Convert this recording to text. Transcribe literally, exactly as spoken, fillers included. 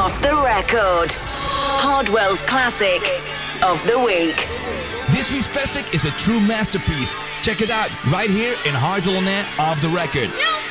Off the Record. Hardwell's Classic of the Week. This week's classic is a true masterpiece. Check it out right here in Hardwell Net Off the Record. No!